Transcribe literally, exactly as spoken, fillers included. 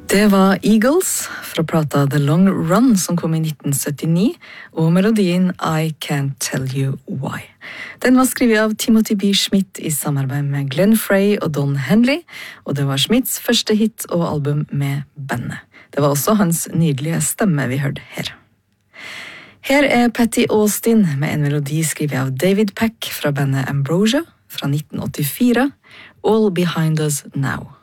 Det var Eagles fra plata The Long Run som kom i nitten syttini, og melodien I Can't Tell You Why. Den var skrevet av Timothy B. Schmidt i samarbeid med Glenn Frey og Don Henley, og det var Schmidts første hit og album med bandet. Det var også hans nydelige stemme vi hørte her. Her er Patty Austin med en melodi skrevet av David Pack fra bandet Ambrosia fra nitten åttifire, All Behind Us Now.